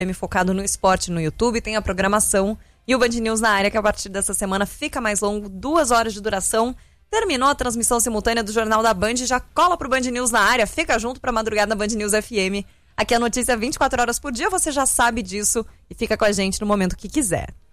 focado no esporte no YouTube, tem a programação e o Band News na área, que a partir dessa semana fica mais longo, 2 horas de duração. Terminou a transmissão simultânea do Jornal da Band, já cola pro Band News na área, fica junto pra madrugada na Band News FM. Aqui a notícia 24 horas por dia, você já sabe disso e fica com a gente no momento que quiser.